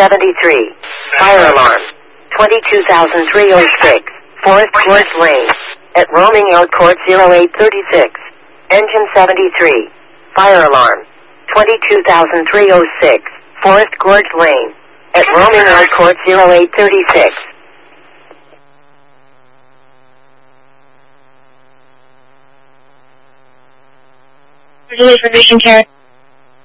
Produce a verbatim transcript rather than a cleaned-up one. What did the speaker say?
seventy-three. Fire alarm. twenty-two thousand three hundred six. Forest Woods Lane. At Roaming Out Court zero eight thirty-six. Engine seventy-three. Fire alarm. twenty-two thousand three hundred six. Forest Gorge Lane. At Roaming Out Court zero eight thirty-six. Information care.